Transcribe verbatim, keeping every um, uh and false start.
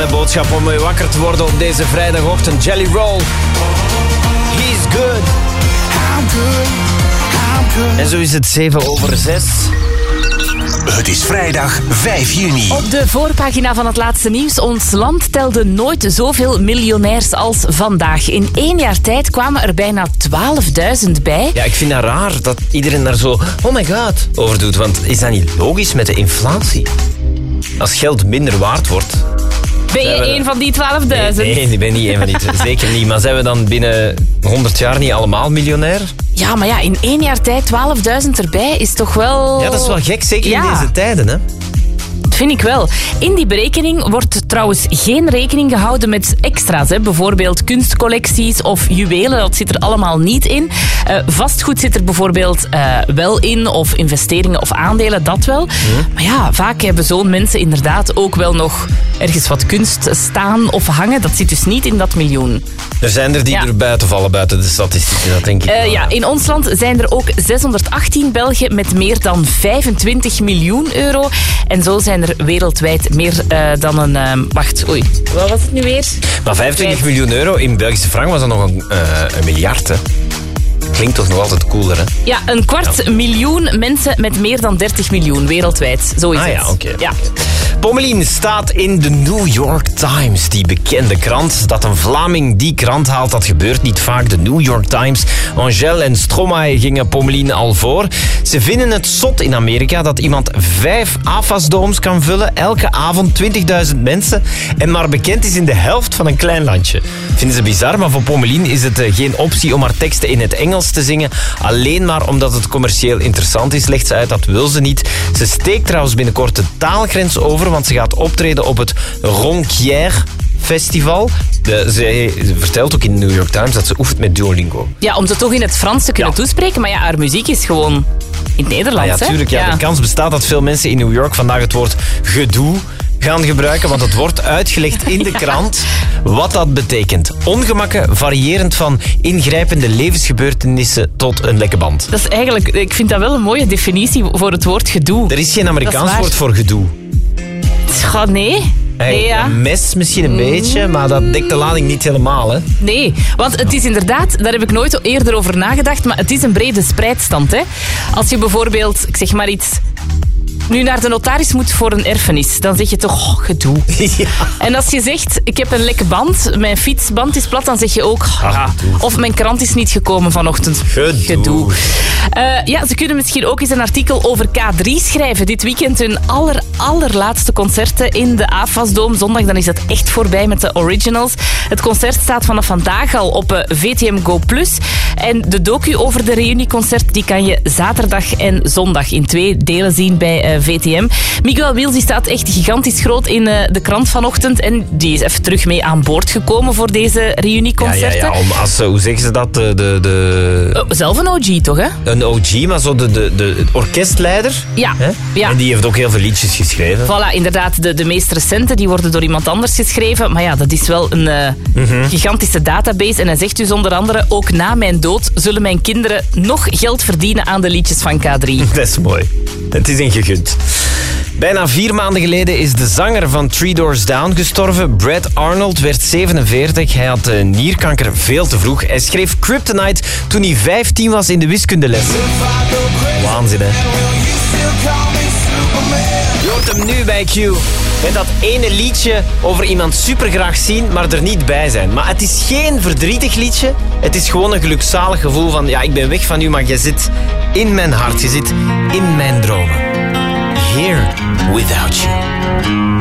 fijne boodschap om mee wakker te worden op deze vrijdagochtend. Jelly Roll. He's good. I'm good. I'm good. En zo is het zeven over zes. Het is vrijdag vijf juni. Op de voorpagina van het laatste nieuws. Ons land telde nooit zoveel miljonairs als vandaag. In één jaar tijd kwamen er bijna twaalfduizend bij. Ja, ik vind dat raar dat iedereen daar zo oh my god over doet. Want is dat niet logisch met de inflatie? Als geld minder waard wordt... Ben je een van die twaalfduizend? Nee, nee, ik ben niet een van die. Zeker niet. Maar zijn we dan binnen honderd jaar niet allemaal miljonair? Ja, maar ja, in één jaar tijd twaalfduizend erbij is toch wel... Ja, dat is wel gek. Zeker ja. in deze tijden, hè? Dat vind ik wel. In die berekening wordt trouwens geen rekening gehouden met extra's. Hè. Bijvoorbeeld kunstcollecties of juwelen, dat zit er allemaal niet in. Uh, vastgoed zit er bijvoorbeeld uh, wel in, of investeringen of aandelen, dat wel. Hmm. Maar ja, vaak hebben zo'n mensen inderdaad ook wel nog ergens wat kunst staan of hangen. Dat zit dus niet in dat miljoen. Er zijn er die ja. er buiten vallen, buiten de statistieken, dat denk ik. Uh, ja, in ons land zijn er ook zeshonderdachttien Belgen met meer dan vijfentwintig miljoen euro. En zo zijn er wereldwijd meer uh, dan een... Uh, wacht, oei. Wat was het nu weer? Maar vijfentwintig Vijf. miljoen euro in Belgische frank was dat nog een, uh, een miljard, hè? Klinkt toch nog altijd cooler, hè? Ja, een kwart ja. miljoen mensen met meer dan dertig miljoen wereldwijd. Zo is ah, het. Ja, oké. Okay. Ja. Pommelien staat in de New York Times, die bekende krant. Dat een Vlaming die krant haalt, dat gebeurt niet vaak. De New York Times, Angèle en Stromae gingen Pommelien al voor. Ze vinden het zot in Amerika dat iemand vijf A F A S-domes kan vullen, elke avond twintigduizend mensen, en maar bekend is in de helft van een klein landje. Vinden ze bizar, maar voor Pommelien is het geen optie om haar teksten in het Engels te zingen, alleen maar omdat het commercieel interessant is, legt ze uit. Dat wil ze niet. Ze steekt trouwens binnenkort de taalgrens over, want ze gaat optreden op het Ronquière Festival. De, ze, ze vertelt ook in de New York Times dat ze oefent met Duolingo. Ja, om ze toch in het Frans te kunnen ja. toespreken. Maar ja, haar muziek is gewoon in het Nederlands. Ah, ja, tuurlijk. Ja. Ja. De kans bestaat dat veel mensen in New York vandaag het woord gedoe gaan gebruiken, want het wordt uitgelegd in de krant wat dat betekent. Ongemakken variërend van ingrijpende levensgebeurtenissen tot een lekke band. Dat is eigenlijk, ik vind dat wel een mooie definitie voor het woord gedoe. Er is geen Amerikaans woord voor gedoe. Goh, nee. Hey, nee ja. Een mes misschien een mm. beetje, maar dat dekt de lading niet helemaal, hè? Nee, want het is inderdaad, daar heb ik nooit eerder over nagedacht, maar het is een brede spreidstand, hè. Als je bijvoorbeeld, ik zeg maar iets, nu naar de notaris moet voor een erfenis, dan zeg je toch, oh, gedoe. Ja. En als je zegt, ik heb een lekke band, mijn fietsband is plat, dan zeg je ook, ah, ja. Of mijn krant is niet gekomen vanochtend. Gedoe. gedoe. Uh, ja, ze kunnen misschien ook eens een artikel over K drie schrijven. Dit weekend hun aller, allerlaatste concerten in de A F A S-doom. Zondag, dan is het echt voorbij met de originals. Het concert staat vanaf vandaag al op uh, V T M Go Plus. En de docu over de reunieconcert, die kan je zaterdag en zondag in twee delen zien bij uh, V T M. Miguel Wiels die staat echt gigantisch groot in uh, de krant vanochtend. En die is even terug mee aan boord gekomen voor deze reunieconcerten. Ja, ja, ja. Om, als, hoe zeggen ze dat? De, de, de... Uh, zelf een O G, toch, hè? Een O G, maar zo de, de, de orkestleider. Ja, ja. En die heeft ook heel veel liedjes geschreven. Voilà, inderdaad. De, de meest recente, die worden door iemand anders geschreven. Maar ja, dat is wel een uh, mm-hmm. gigantische database. En hij zegt dus onder andere, ook na mijn dood zullen mijn kinderen nog geld verdienen aan de liedjes van K drie. Dat is mooi. Het is een gegund. Bijna vier maanden geleden is de zanger van Three Doors Down gestorven. Brad Arnold werd zevenenveertig. Hij had uh, nierkanker veel te vroeg. Hij schreef Kryptonite toen hij vijftien was in de wiskundeles. Waanzin, hè? Je hoort hem nu bij Q. Met dat ene liedje over iemand supergraag zien, maar er niet bij zijn. Maar het is geen verdrietig liedje. Het is gewoon een gelukzalig gevoel van, ja, ik ben weg van u, maar je zit in mijn hart. Je zit in mijn dromen. Here without you.